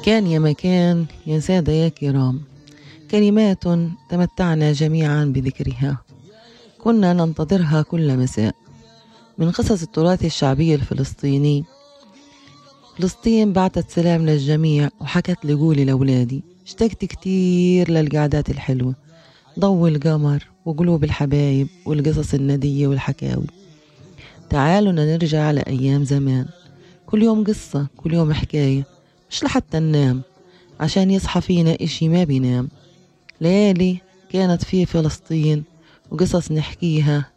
كان يا مكان يا سادة يا كرام، كلمات تمتعنا جميعا بذكرها، كنا ننتظرها كل مساء. من قصص التراث الشعبي الفلسطيني. فلسطين بعتت سلام للجميع وحكت لي قولي لأولادي، اشتقت كتير للقعدات الحلوة، ضوء القمر وقلوب الحبايب والقصص الندية والحكاوي. تعالوا نرجع لأيام زمان، كل يوم قصة، كل يوم حكاية، مش لحتى ننام، عشان يصحى فينا إشي ما بينام. ليالي كانت في فلسطين وقصص نحكيها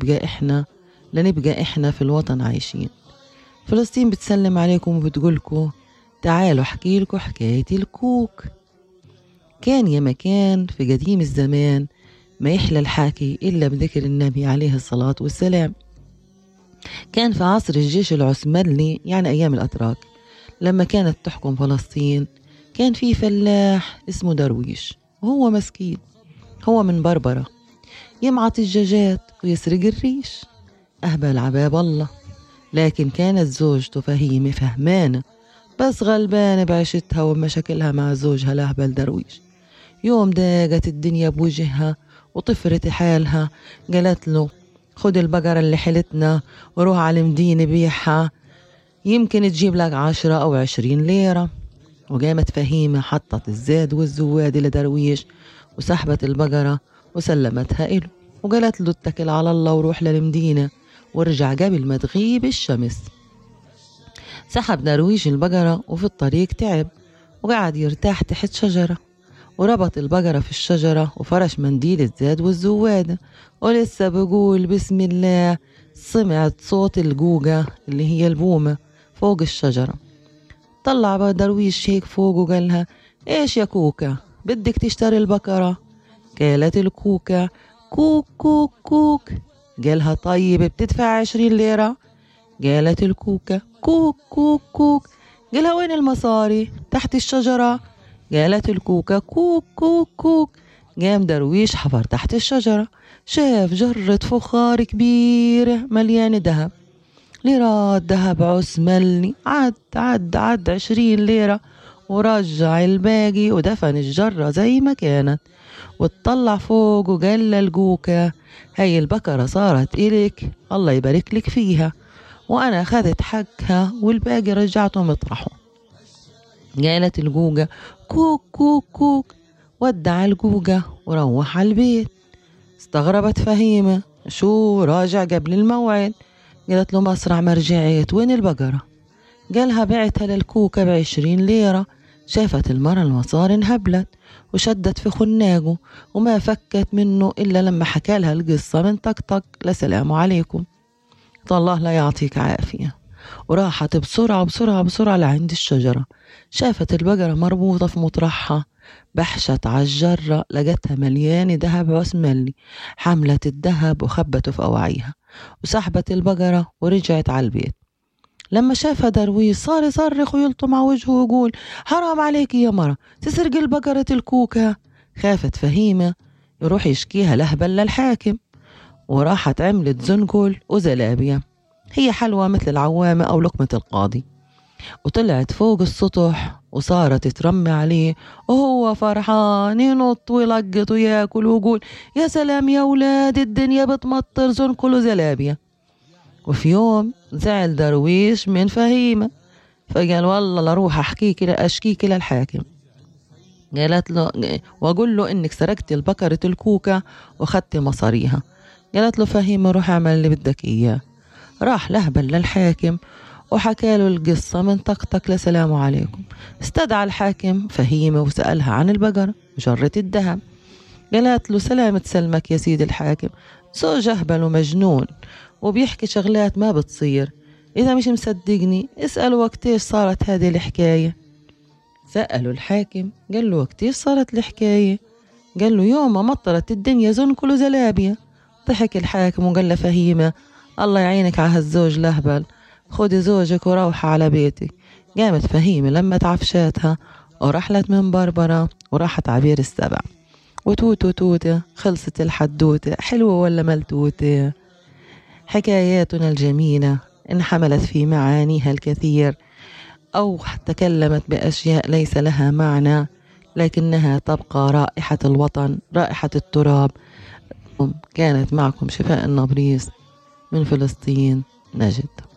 لنبقى إحنا في الوطن عايشين. فلسطين بتسلم عليكم وبتقولكوا تعالوا احكي لكم حكاية الكوك. كان يا مكان في قديم الزمان ما يحلى الحاكي إلا بذكر النبي عليه الصلاة والسلام. كان في عصر الجيش العثماني، يعني أيام الأتراك، لما كانت تحكم فلسطين، كان في فلاح اسمه درويش، وهو مسكين، هو من بربرة، يمعط الدجاجات ويسرق الريش، أهبل عباب الله. لكن كانت زوجته فهيمة فهمانة، بس غلبانة بعيشتها ومشاكلها مع زوجها الأهبل درويش. يوم ضاقت الدنيا بوجهها وطفرت حالها، قالت له خد البقرة اللي حلتنا وروح على المدينة بيعها، يمكن تجيب لك 10 أو 20 ليرة. وقامت فهيمة حطت الزاد والزواد لدرويش وسحبت البقرة وسلمتها إله، وقالت له اتكل على الله وروح للمدينة وارجع قبل ما تغيب الشمس. سحب درويش البقرة وفي الطريق تعب وقعد يرتاح تحت شجرة، وربط البقرة في الشجرة وفرش منديل الزاد والزوادة، ولسه بقول بسم الله سمعت صوت الجوجة اللي هي البومة فوق الشجرة. طلع بقى درويش هيك فوق وقالها ايش يا كوكا، بدك تشتري البقرة؟ قالت الكوكا كوك كوك كوك. قالها طيب بتدفع 20 ليرة؟ قالت الكوكا كوك كوك كوك. قالها وين المصاري؟ تحت الشجرة. قالت الكوكا كوك كوك كوك. قام درويش حفر تحت الشجرة، شاف جرة فخار كبيرة مليانة دهب، ليرات دهب عثماني. عد 20 ليرة ورجع الباقي ودفن الجرة زي ما كانت، واتطلع فوق وقال للكوكا هاي البقرة صارت إلك، الله يبارك لك فيها، وأنا أخذت حقها والباقي رجعته مطرحه. قالت الجوجة كوك كوك كوك. ودع الجوجة وروح على البيت. استغربت فهيمة، شو راجع قبل الموعد؟ قالت له مسرع ما رجعت، وين البقرة؟ قالها بعتها للكوكا ب20 ليرة. شافت المرة المصاري انهبلت وشدت في خناقه وما فكت منه إلا لما حكى لها القصة من طقطق لسلام عليكم. الله لا يعطيك عافية. وراحت بسرعة لعند الشجرة، شافت البقرة مربوطة في مطرحها، بحشت على الجرة لقتها مليانة دهب عثماني، حملت الدهب وخبته في أواعيها وسحبت البقرة ورجعت على البيت. لما شافها درويش صار يصرخ ويلطم على وجهه ويقول حرام عليك يا مرة تسرق البقرة الكوكا. خافت فهيمة يروح يشكيها لهبل للحاكم، وراحت عملت زنقل وزلابية، هي حلوة مثل العوامة أو لقمة القاضي، وطلعت فوق السطح وصارت ترمي عليه، وهو فرحان ينط ويلقط وياكل ويقول يا سلام يا أولاد الدنيا بتمطر زنقل وزلابية. وفي يوم زعل درويش من فهيمة، فقال والله لروح أشكيك للحاكم. قالت له وأقول له إنك سرقت البقرة الكوكا وخدت مصاريها. قالت له فهيمة روح اعمل اللي بدك إياه. راح لهبل للحاكم وحكى له القصة من طقطق لسلام عليكم. استدعى الحاكم فهيمة وسألها عن البقرة وجرة الذهب. قالت له سلامة سلمك يا سيد الحاكم، زوج أهبل ومجنون وبيحكي شغلات ما بتصير، إذا مش مصدقني اسأل وقتيش صارت هذه الحكاية. سألوا الحاكم، قال له وقتيش صارت الحكاية؟ قال له يوم ما مطرت الدنيا زنكل وزلابية. ضحك الحاكم وقال له فهيمة الله يعينك على هالزوج لهبل، خدي زوجك وروح على بيتك. قامت فهيمة لما تعفشاتها ورحلت من بربرة وراحت عبير السبع، وتوتو توتة خلصت الحدوتة، حلوة ولا ملتوتة؟ حكاياتنا الجميلة انحملت في معانيها الكثير أو تكلمت بأشياء ليس لها معنى، لكنها تبقى رائحة الوطن، رائحة التراب. كانت معكم شفاء النبريس من فلسطين، نجد.